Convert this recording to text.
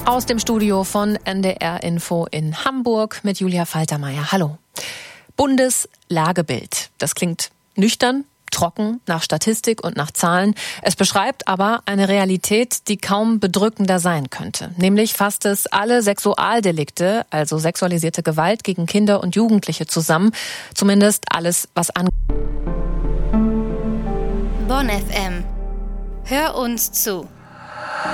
Aus dem Studio von NDR Info in Hamburg mit Julia Faltermeier. Hallo. Bundeslagebild. Das klingt nüchtern, trocken, nach Statistik und nach Zahlen. Es beschreibt aber eine Realität, die kaum bedrückender sein könnte. Nämlich fasst es alle Sexualdelikte, also sexualisierte Gewalt gegen Kinder und Jugendliche zusammen. Zumindest alles, was Bonn FM. Hör uns zu.